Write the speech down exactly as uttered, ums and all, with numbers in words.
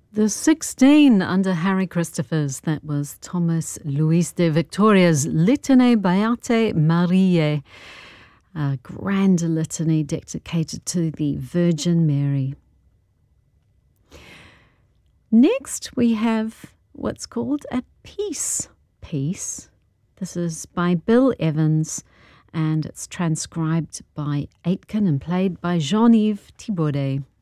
The sixteen under Harry Christophers, that was Thomas Luis de Victoria's Litany Beate Mariae, a grand litany dedicated to the Virgin Mary. Next we have what's called a peace piece. This is by Bill Evans and it's transcribed by Aitken and played by Jean-Yves Thibaudet.